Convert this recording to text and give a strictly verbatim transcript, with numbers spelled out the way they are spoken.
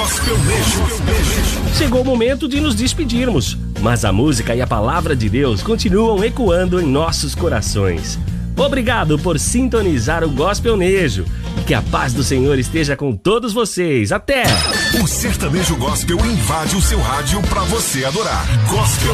Chegou o momento de nos despedirmos, mas a música e a palavra de Deus continuam ecoando em nossos corações. Obrigado por sintonizar o Gospel Nejo. Que a paz do Senhor esteja com todos vocês. Até! O sertanejo gospel invade o seu rádio para você adorar. Gospel